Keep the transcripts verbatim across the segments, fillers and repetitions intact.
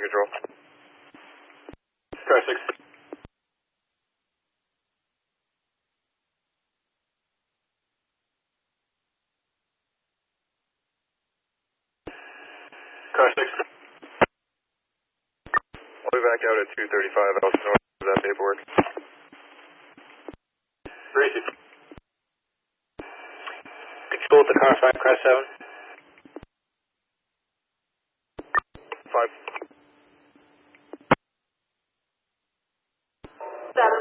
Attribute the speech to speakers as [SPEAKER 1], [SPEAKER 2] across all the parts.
[SPEAKER 1] control. Car six. Car six. I'll be back out at two thirty-five Elson North for that paperwork. Gracie.
[SPEAKER 2] Control to car five, car seven.
[SPEAKER 1] Five.
[SPEAKER 3] Seven.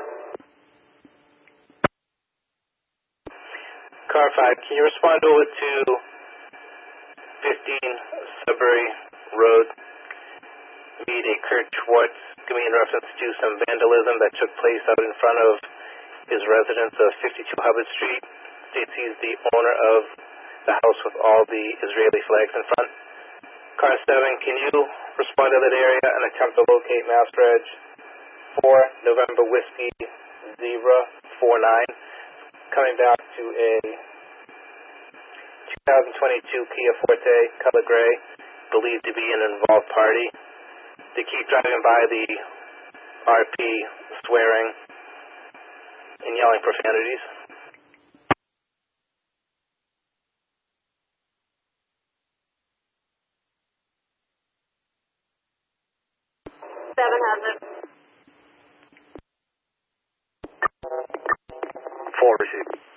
[SPEAKER 2] Car five, can you respond over to fifteen Sudbury Road? Meet a Kurt Schwartz, giving in reference to some vandalism that took place out in front of his residence of fifty-two Hubbard Street. States he's the owner of the house with all the Israeli flags in front. Car seven, can you respond to that area and attempt to locate Mass Reg four November Whiskey Zebra four nine, coming back to a two thousand twenty-two Kia Forte color gray, believed to be an involved party. They keep driving by the R P, swearing and yelling profanities.
[SPEAKER 3] Seven has it.
[SPEAKER 1] Four received.